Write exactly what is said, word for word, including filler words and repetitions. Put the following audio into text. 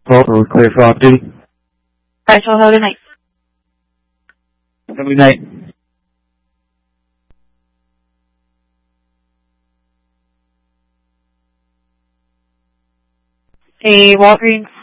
twelve, we're clear for off duty. Alright, so have a good night. Have a good night. A Walgreens